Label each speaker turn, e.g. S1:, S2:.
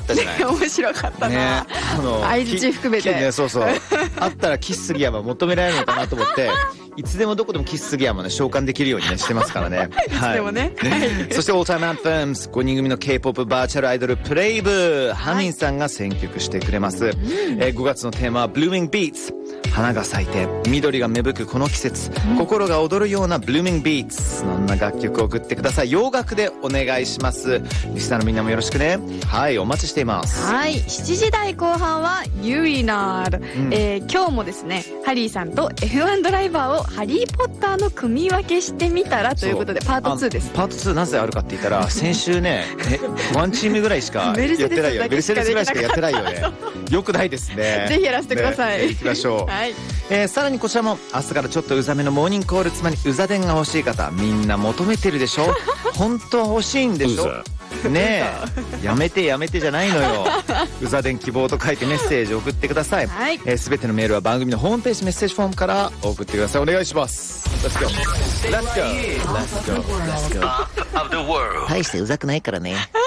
S1: ったじゃない。
S2: 面白かったな。相槌含めて。
S1: ね、そうそう。あったらキスギアは求められるのかなと思って、いつでもどこでもキスギアもね、召喚できるようにね、してますからね。
S2: いつでもね。
S1: そして、オータイムアンセムス、5人組の K-POP バーチャルアイドル、プレイブ。ハミンさんが選曲してくれます。5月のテーマは、Blooming Beats。花が咲いて緑が芽吹くこの季節、心が踊るような Blooming Beats、 そんな楽曲を送ってください。洋楽でお願いします。リスナーのみんなもよろしくね。はい、お待ちしています。
S2: はい、7時台後半はユリナール、今日もですね、ハリーさんと F1 ドライバーをハリーポッターの組み分けしてみたらということで、パート2です。
S1: パート2なぜあるかって言ったら、先週ねワンチームぐらいしかやってないよ。メルセデスぐらいしかやってないよね。よくないですね。
S2: ぜひやらせてください。
S1: 行きましょう。
S2: はい。
S1: さらにこちらも明日からちょっとうざめのモーニングコール、つまりうざ電が欲しい方、みんな求めてるでしょ。本当は欲しいんでしょ。ねえ、やめてやめてじゃないのよ。うざ電希望と書いてメッセージを送ってください。
S2: はい。
S1: すべてのメールは番組のホームページメッセージフォームから送ってください。お願いします。Let's go. Let's go. Let's go. Let's go. 大してうざくないからね。